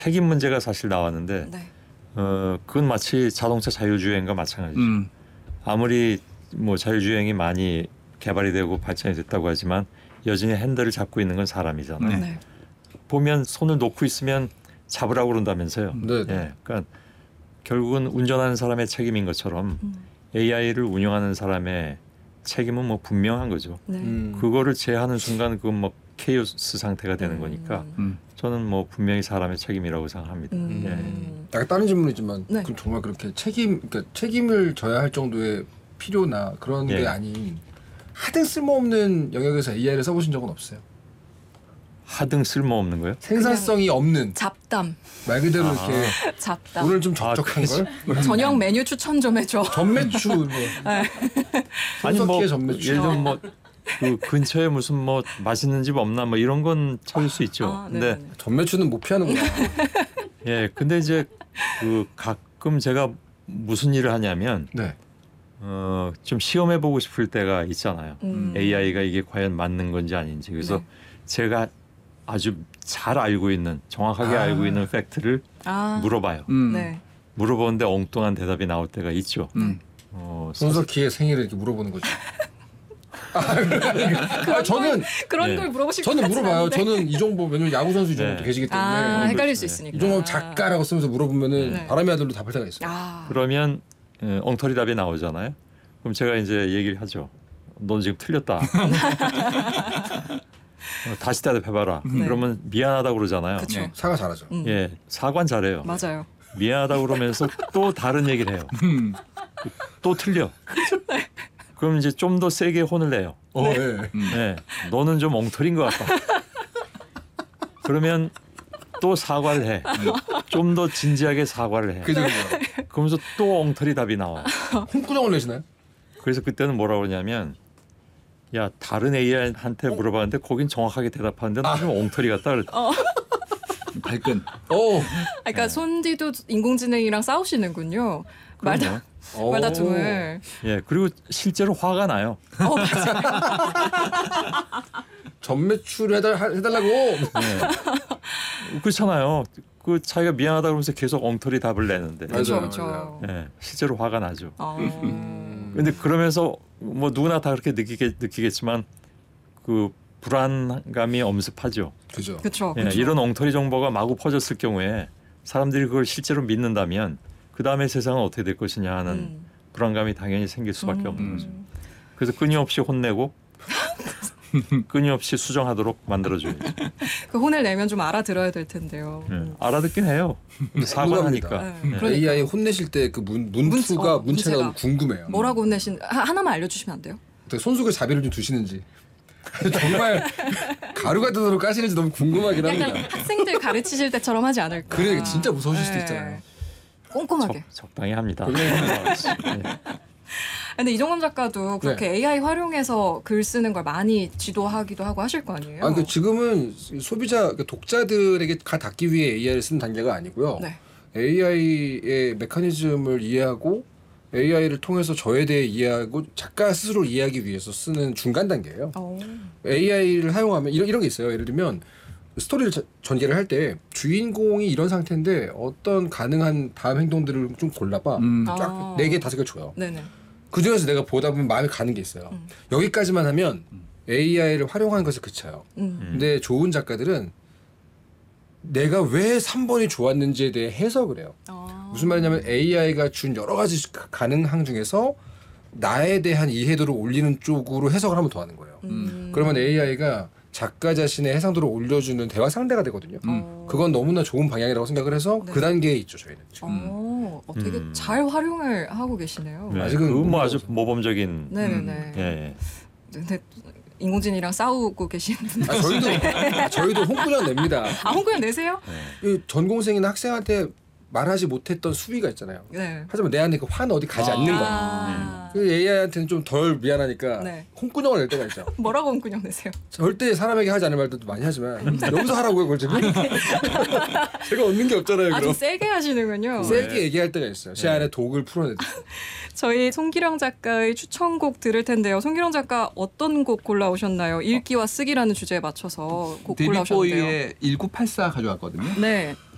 책임 문제가 사실 나왔는데 네. 그건 마치 자동차 자율주행과 마찬가지죠. 아무리 뭐 자율주행이 많이 개발이 되고 발전이 됐다고 하지만 여전히 핸들을 잡고 있는 건 사람이잖아요. 네. 보면 손을 놓고 있으면 잡으라고 그런다면서요. 네. 예, 그러니까 결국은 운전하는 사람의 책임인 것처럼 AI를 운영하는 사람의 책임은 뭐 분명한 거죠. 네. 그거를 제하는 순간 그건 뭐 케이오스 상태가 되는 거니까 저는 뭐 분명히 사람의 책임이라고 생각합니다. 약간 다른 질문이지만 네. 그럼 정말 그렇게 그러니까 책임을 져야 할 정도의 필요나 그런 예. 게 아닌 하등 쓸모없는 영역에서 AI를 써보신 적은 없어요? 하등 쓸모없는 거요? 생산성이 없는 잡담. 말 그대로 이렇게 잡담. 오늘 좀 적적한 걸 저녁 메뉴 추천 좀 해줘. 전매추 뭐 아니 뭐 손석희의 전매추 예를 들면 뭐 그 근처에 무슨 뭐 맛있는 집 없나 뭐 이런 건 찾을 수 있죠. 아, 근데 네네네. 전매추는 못 피하는구나. 예, 근데 이제 그 가끔 제가 무슨 일을 하냐면 네. 좀 시험해 보고 싶을 때가 있잖아요. AI가 이게 과연 맞는 건지 아닌지. 그래서 네. 제가 아주 잘 알고 있는 정확하게 알고 있는 팩트를 물어봐요. 네. 물어보는데 엉뚱한 대답이 나올 때가 있죠. 손석희의 생일을 이렇게 물어보는 거죠. 저는 그런 네. 걸 물어보실 저는 것 물어봐요. 같진 않은데. 저는 이정보 왜냐면 야구 선수 이정도 네. 계시기 때문에 헷갈릴 수 네. 있으니까. 이정보 작가라고 쓰면서 물어보면은 네. 바람의 아들로 답할 때가 있어요. 그러면 엉터리 답이 나오잖아요. 그럼 제가 이제 얘기를 하죠. 넌 지금 틀렸다. 다시 대답해봐라. 네. 그러면 미안하다고 그러잖아요. 그쵸. 사과 잘하죠. 예, 사과는 잘해요. 맞아요. 미안하다고 그러면서 또 다른 얘기를 해요. 또 틀려. 그럼 이제 좀 더 세게 혼을 내요. 네. 네, 너는 좀 엉터리인 것 같다. 그러면 또 사과를 해. 좀 더 진지하게 사과를 해. 그죠. 그러면서 또 엉터리 답이 나와. 홍구정을 내시나요? 그래서 그때는 뭐라고 그러냐면 야 다른 AI한테 물어봤는데 거긴 정확하게 대답하는데 나 좀 엉터리 같다 그랬다. 발끈. 그러니까 손디도 인공지능이랑 싸우시는군요. 말다툼을. 예, 그리고 실제로 화가 나요. 전매추를 해달라고. 그렇잖아요. 그 자기가 미안하다 그러면서 계속 엉터리 답을 내는데. 그렇죠, 맞아요, 그렇죠. 예, 실제로 화가 나죠. 어. 근데 그러면서 뭐 누구나 다 그렇게 느끼겠지만 그 불안감이 엄습하죠. 그죠. 그렇죠. 예, 이런 엉터리 정보가 마구 퍼졌을 경우에 사람들이 그걸 실제로 믿는다면 그 다음에 세상은 어떻게 될 것이냐 하는 불안감이 당연히 생길 수밖에 없는 거죠. 그래서 끊임없이 혼내고 끊임없이 수정하도록 만들어줘야죠. 그 혼을 내면 좀 알아들어야 될 텐데요. 알아듣긴 해요. 사과하니까. 네. 네. 그러니까. AI 혼내실 때 그 문체가 문체가. 너무 궁금해요. 뭐라고 혼내신 하나만 알려주시면 안 돼요? 되게 손속에 자비를 좀 두시는지. 정말 가루 같은 소리 까시는지 너무 궁금하긴 합니다. 약간 학생들 가르치실 때처럼 하지 않을까. 그래 진짜 무서우실 수도 네. 있잖아요. 꼼꼼하게. 적당히 합니다. 근데 이종범 작가도 그렇게 AI 활용해서 글 쓰는 걸 많이 지도하기도 하고 하실 거 아니에요? 그 지금은 소비자 독자들에게 가 닿기 위해 AI를 쓰는 단계가 아니고요. 네. AI의 메커니즘을 이해하고 AI를 통해서 저에 대해 이해하고 작가 스스로 이해하기 위해서 쓰는 중간 단계예요. AI를 사용하면 이런 게 있어요. 예를 들면 스토리를 전개를 할 때 주인공이 이런 상태인데 어떤 가능한 다음 행동들을 좀 골라봐. 쫙 4개, 5개 줘요. 네네. 그 중에서 내가 보다 보면 마음에 가는 게 있어요. 여기까지만 하면 AI를 활용하는 것에 그쳐요. 근데 좋은 작가들은 내가 왜 3번이 좋았는지에 대해 해석을 해요. 무슨 말이냐면 AI가 준 여러 가지 가능항 중에서 나에 대한 이해도를 올리는 쪽으로 해석을 한번 더 하는 거예요. 그러면 AI가 작가 자신의 해상도를 올려주는 대화 상대가 되거든요. 그건 너무나 좋은 방향이라고 생각을 해서 네. 그 단계에 있죠 저희는 지금. 되게 잘 활용을 하고 계시네요. 네, 아직은 그건 뭐 못 아주 먹어서. 음. 모범적인. 네네네. 예. 근데 인공지능이랑 싸우고 계신 분들. 저희도 홍구장 냅니다. 홍구형 내세요? 이 전공생이나 학생한테 말하지 못했던 수위가 있잖아요. 네. 하지만 내 안에 그 화는 어디 가지 않는 거야. 그 AI한테는 좀 덜 미안하니까 네. 홍구녕을 낼 때가 있죠. 뭐라고 홍구형 내세요? 절대 사람에게 하지 않을 말도 많이 하지만 여기서 하라고요 그걸 지금. 제가 얻는 게 없잖아요. 아주 그럼. 세게 하시는군요. 세게 얘기할 때가 있어요. 제 안에 독을 풀어내듯이. 저희 송기령 작가의 추천곡 들을 텐데요. 송기령 작가 어떤 곡 골라오셨나요? 읽기와 쓰기라는 주제에 맞춰서 곡 골라오셨는데요. 데뷔보이의 1984 가져왔거든요. 네.